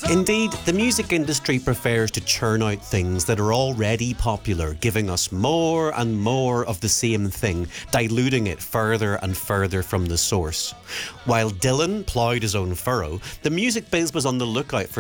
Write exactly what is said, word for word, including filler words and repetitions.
Indeed, the music industry prefers to churn out things that are already popular, giving us more and more of the same thing, diluting it further and further from the source. While Dylan ploughed his own furrow, the music biz was on the lookout for